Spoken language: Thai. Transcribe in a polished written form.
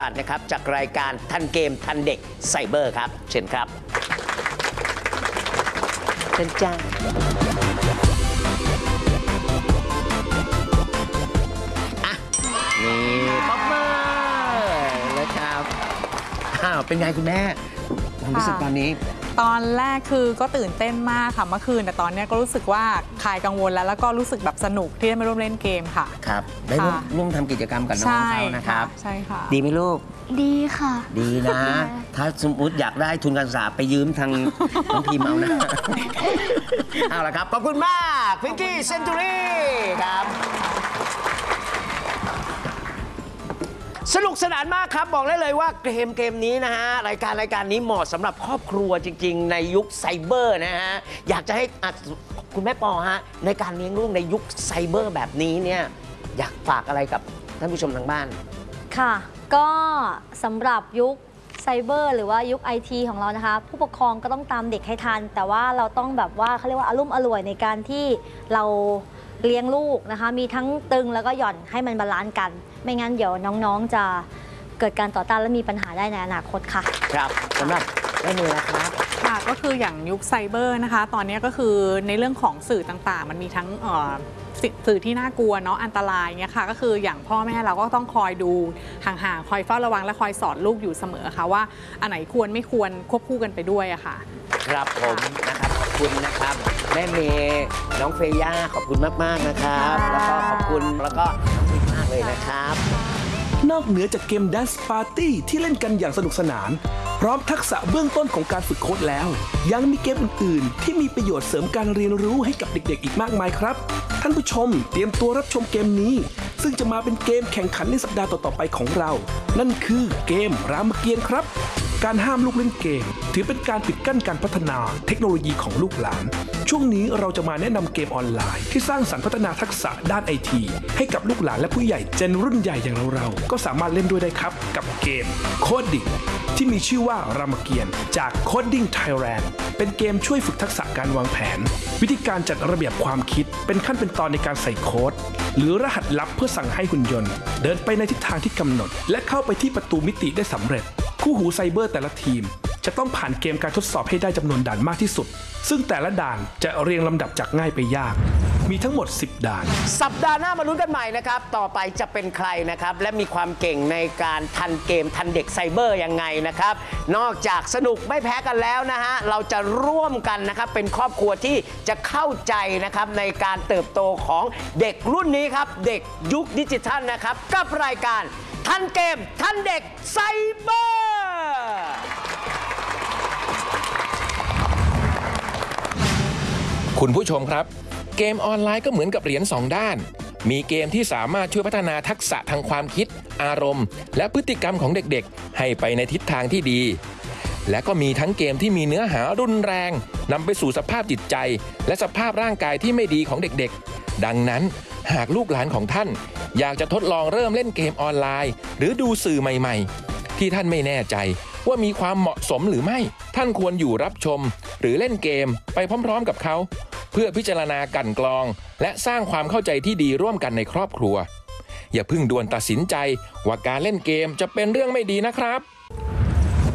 นะครับจากรายการทันเกมทันเด็กไซเบอร์ครับเชิญครับเชิญจ้าอ่ะนี่ป๊อปมาแล้วครับเป็นไงคุณแม่ผมรู้สึกตอนนี้ตอนแรกคือก็ตื่นเต้นมากค่ะเมื่อคืนแต่ตอนนี้ก็รู้สึกว่าคลายกังวลแล้วก็รู้สึกแบบสนุกที่ได้มาร่วมเล่นเกมค่ะครับได้ร่วมทำกิจกรรมกับน้องเขานะครับใช่ค่ะดีไหมลูกดีค่ะดีนะถ้าสมมติอยากได้ทุนการศึกษาไปยืมทางน้องพิมเอานะเอาละครับขอบคุณมากพิงกี้เซนตูรี่ครับสนุกสนานมากครับบอกได้เลยว่าเกมนี้นะฮะรายการนี้เหมาะสำหรับครอบครัวจริงๆในยุคไซเบอร์นะฮะอยากจะให้คุณแม่ปอฮะในการเลี้ยงลูกในยุคไซเบอร์แบบนี้เนี่ยอยากฝากอะไรกับท่านผู้ชมทางบ้านค่ะก็สำหรับยุคไซเบอร์หรือว่ายุคไอทีของเรานะคะผู้ปกครองก็ต้องตามเด็กให้ทันแต่ว่าเราต้องแบบว่าเขาเรียกว่าอารมณ์อร่วยในการที่เราเลี้ยงลูกนะคะมีทั้งตึงแล้วก็หย่อนให้มันบาลานซ์กันไม่งั้นเดี๋ยวน้องๆจะเกิดการต่อต้านและมีปัญหาได้ในอนาคตค่ะครับสำหรับได้เลยนะครับค่ะก็คืออย่างยุคไซเบอร์นะคะตอนนี้ก็คือในเรื่องของสื่อต่างๆมันมีทั้งสื่อที่น่ากลัวเนาะอันตรายเงี้ยค่ะก็คืออย่างพ่อแม่เราก็ต้องคอยดูห่างๆคอยเฝ้าระวังและคอยสอนลูกอยู่เสมอค่ะว่าอันไหนควรไม่ควรควบคู่กันไปด้วยอะค่ะครับผมนะครับขอบคุณนะครับแม่เมย์น้องเฟย่าขอบคุณมากๆนะครับแล้วก็ขอบคุณแล้วก็มากเลยนะครับนอกเหนือจากเกม Dance Party ที่เล่นกันอย่างสนุกสนานพร้อมทักษะเบื้องต้นของการฝึกโค้ดแล้วยังมีเกมอื่นๆที่มีประโยชน์เสริมการเรียนรู้ให้กับเด็กๆอีกมากมายครับท่านผู้ชมเตรียมตัวรับชมเกมนี้ซึ่งจะมาเป็นเกมแข่งขันในสัปดาห์ต่อๆไปของเรานั่นคือเกมรามเกียรติ์ครับการห้ามลูกเล่นเกมถือเป็นการปิดกั้นการพัฒนาเทคโนโลยีของลูกหลานช่วงนี้เราจะมาแนะนำเกมออนไลน์ที่สร้างสรรค์พัฒนาทักษะด้านไอทีให้กับลูกหลานและผู้ใหญ่เจนรุ่นใหญ่อย่างเราก็สามารถเล่นด้วยได้ครับกับเกม Coding ที่มีชื่อว่ารามเกียรติ์จาก Coding Thailand เป็นเกมช่วยฝึกทักษะการวางแผนวิธีการจัดระเบียบความคิดเป็นขั้นเป็นตอนในการใส่โค้ดหรือรหัสลับเพื่อสั่งให้หุ่นยนต์เดินไปในทิศทางที่กำหนดและเข้าไปที่ประตูมิติได้สำเร็จคู่หูไซเบอร์แต่ละทีมจะต้องผ่านเกมการทดสอบให้ได้จำนวนด่านมากที่สุดซึ่งแต่ละด่านจะเรียงลำดับจากง่ายไปยากมีทั้งหมด10ด่านสัปดาห์หน้ามาลุ้นกันใหม่นะครับต่อไปจะเป็นใครนะครับและมีความเก่งในการทันเกมทันเด็กไซเบอร์ยังไงนะครับนอกจากสนุกไม่แพ้กันแล้วนะฮะเราจะร่วมกันนะครับเป็นครอบครัวที่จะเข้าใจนะครับในการเติบโตของเด็กรุ่นนี้ครับเด็กยุคดิจิทัลนะครับกับรายการทันเกมทันเด็กไซเบอร์คุณผู้ชมครับเกมออนไลน์ก็เหมือนกับเหรียญ2ด้านมีเกมที่สามารถช่วยพัฒนาทักษะทางความคิดอารมณ์และพฤติกรรมของเด็กๆให้ไปในทิศทางที่ดีและก็มีทั้งเกมที่มีเนื้อหารุนแรงนำไปสู่สภาพจิตใจและสภาพร่างกายที่ไม่ดีของเด็กๆดังนั้นหากลูกหลานของท่านอยากจะทดลองเริ่มเล่นเกมออนไลน์หรือดูสื่อใหม่ๆที่ท่านไม่แน่ใจว่ามีความเหมาะสมหรือไม่ท่านควรอยู่รับชมหรือเล่นเกมไปพร้อมๆกับเขาเพื่อพิจารณากั่นกรองและสร้างความเข้าใจที่ดีร่วมกันในครอบครัวอย่าเพิ่งด่วนตัดสินใจว่าการเล่นเกมจะเป็นเรื่องไม่ดีนะครับ